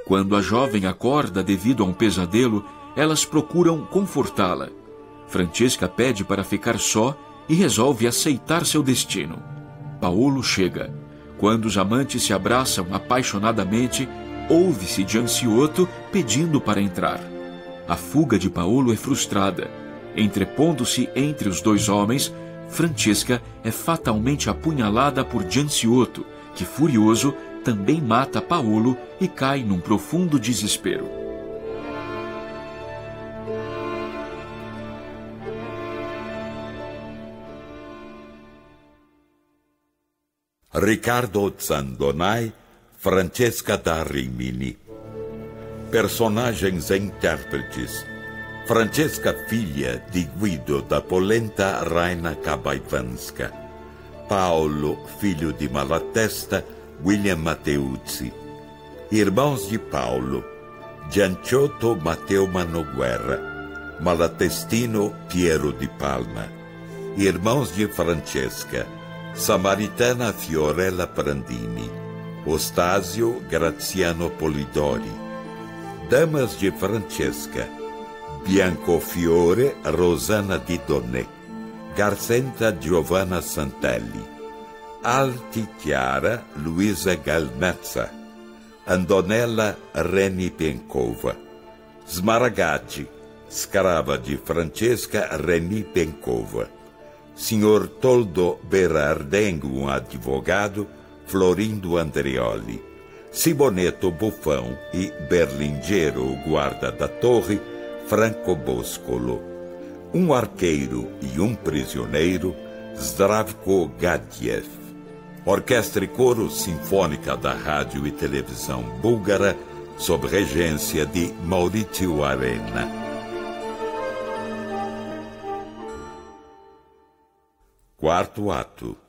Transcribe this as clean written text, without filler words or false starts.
Quando a jovem acorda devido a um pesadelo, elas procuram confortá-la. Francesca pede para ficar só e resolve aceitar seu destino. Paolo chega. Quando os amantes se abraçam apaixonadamente, ouve-se Gianciotto pedindo para entrar. A fuga de Paolo é frustrada. Entrepondo-se entre os dois homens, Francesca é fatalmente apunhalada por Gianciotto, que, furioso, também mata Paolo e cai num profundo desespero. Riccardo Zandonai, Francesca da Rimini. Personagens e intérpretes: Francesca, filha de Guido da polenta Raina Kabaivanska. Paolo, filho de Malatesta, William Matteuzzi. Irmãos de Paolo: Gianciotto Matteo Manoguerra, Malatestino Piero di Palma. Irmãos de Francesca: Samaritana Fiorella Prandini, Ostasio Graziano Polidori. Damas de Francesca: Biancofiore Rosana Di Donné, Garcenta Giovanna Santelli, Alti Chiara Luisa Galmezza, Andonella Reni Penkova, Smaragatti, Scrava di Francesca Reni Penkova, Signor Toldo Berardengo, um advogado, Florindo Andreoli, Sibonetto Buffão e Berlingero, o guarda da torre, Franco Boscolo. Um arqueiro e um prisioneiro, Zdravko Gadiev. Orquestra e coro sinfônica da rádio e televisão búlgara, sob regência de Maurício Arena. Quarto ato.